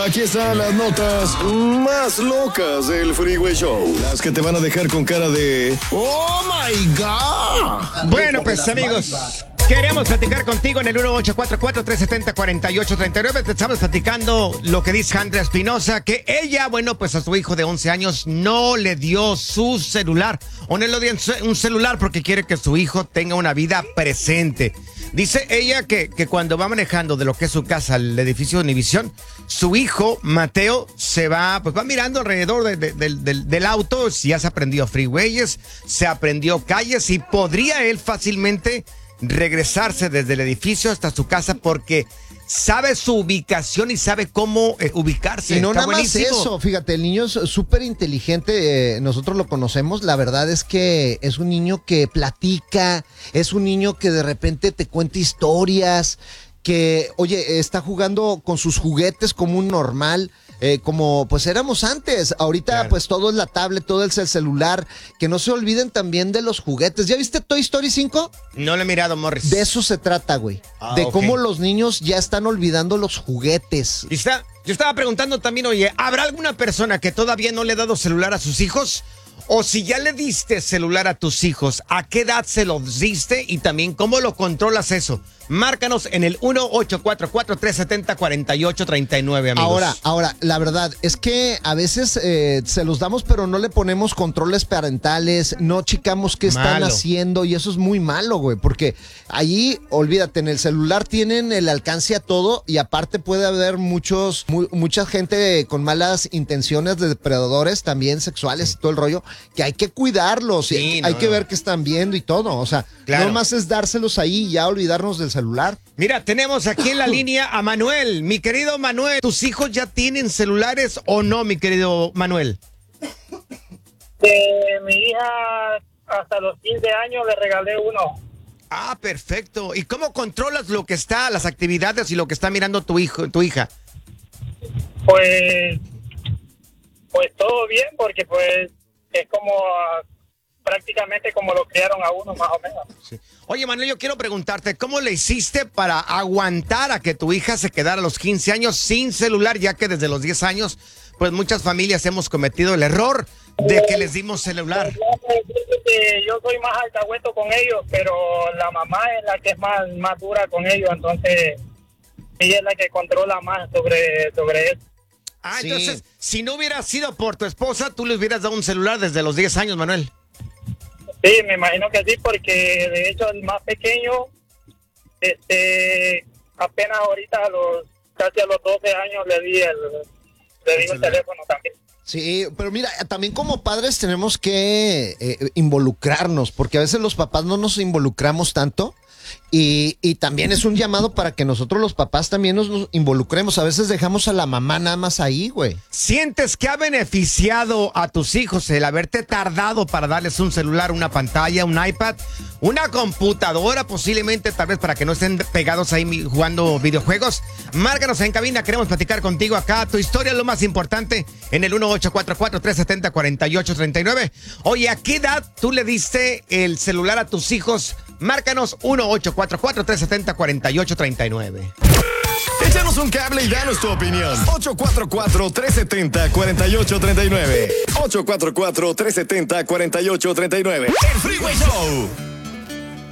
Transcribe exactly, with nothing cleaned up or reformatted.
Aquí están las notas más locas del Freeway Show. Las que te van a dejar con cara de ¡Oh, my God! Bueno, pues, amigos, queremos platicar contigo en el uno ocho cuatro cuatro, tres siete cero, cuatro ocho tres nueve. Te estamos platicando lo que dice Andrea Espinosa, que ella, bueno, pues a su hijo de once años no le dio su celular, o no le dio un celular porque quiere que su hijo tenga una vida presente. Dice ella que, que cuando va manejando de lo que es su casa al edificio de Univisión, su hijo, Mateo, se va, pues va mirando alrededor de, de, de, del, del auto, si ya se aprendió freeways, se aprendió calles y podría él fácilmente regresarse desde el edificio hasta su casa porque sabe su ubicación y sabe cómo eh, ubicarse. Y no Está nada buenísimo. más eso, fíjate, el niño es súper inteligente, eh, nosotros lo conocemos, la verdad es que es un niño que platica, es un niño que de repente te cuenta historias, que, oye, está jugando con sus juguetes como un normal. Eh, como pues éramos antes, ahorita claro. Pues todo es la tablet, todo es el celular, que no se olviden también de los juguetes. ¿Ya viste Toy Story cinco? No lo he mirado, Morris. De eso se trata, güey, ah, de okay. Cómo los niños ya están olvidando los juguetes. Y está, yo estaba preguntando también, oye, ¿habrá alguna persona que todavía no le ha dado celular a sus hijos? O si ya le diste celular a tus hijos, ¿a qué edad se los diste? Y también, ¿cómo lo controlas eso? Márcanos en el uno ocho cuatro cuatro, tres siete cero, cuatro ocho tres nueve, amigos. Ahora, ahora, la verdad es que a veces eh, se los damos, pero no le ponemos controles parentales, no checamos qué están malo. haciendo, y eso es muy malo, güey, porque ahí, olvídate, en el celular tienen el alcance a todo, y aparte puede haber muchos, mu mucha gente con malas intenciones de depredadores, también sexuales sí. Y todo el rollo, que hay que cuidarlos, sí, y hay no, que no. ver qué están viendo y todo, o sea, claro. No más es dárselos ahí y ya olvidarnos del celular. Mira, tenemos aquí en la línea a Manuel. Mi querido Manuel, ¿tus hijos ya tienen celulares o no, mi querido Manuel? Eh, mi hija hasta los quince años le regalé uno. Ah, perfecto. ¿Y cómo controlas lo que está, las actividades y lo que está mirando tu hijo, tu hija? Pues, pues todo bien, porque pues es como prácticamente como lo criaron a uno, más o menos. Sí. Oye, Manuel, yo quiero preguntarte, ¿cómo le hiciste para aguantar a que tu hija se quedara a los quince años sin celular, ya que desde los diez años, pues muchas familias hemos cometido el error de que les dimos celular? Yo soy más alcahueto con ellos, pero la mamá es la que es más, más dura con ellos, entonces ella es la que controla más sobre, sobre eso. Ah, sí. Entonces, si no hubiera sido por tu esposa, tú le hubieras dado un celular desde los diez años, Manuel. Sí, me imagino que sí, porque de hecho el más pequeño, este, apenas ahorita a los, casi a los doce años le di el, le di el teléfono también. Sí, pero mira, también como padres tenemos que eh, involucrarnos, porque a veces los papás no nos involucramos tanto. Y, y también es un llamado para que nosotros los papás también nos, nos involucremos. A veces dejamos a la mamá nada más ahí, güey. ¿Sientes que ha beneficiado a tus hijos el haberte tardado para darles un celular, una pantalla, un iPad, una computadora, posiblemente tal vez para que no estén pegados ahí jugando videojuegos? Márcanos en cabina, queremos platicar contigo acá. Tu historia es lo más importante en el uno ocho cuatro cuatro, tres siete cero, cuatro ocho tres nueve. Oye, ¿a qué edad tú le diste el celular a tus hijos? Márcanos uno ocho cuatro cuatro, tres siete cero, cuatro ocho tres nueve. Échanos un cable y danos tu opinión. ocho cuatro cuatro, tres siete cero, cuatro ocho tres nueve. ocho cuatro cuatro, tres siete cero, cuatro ocho tres nueve. El Freeway Show.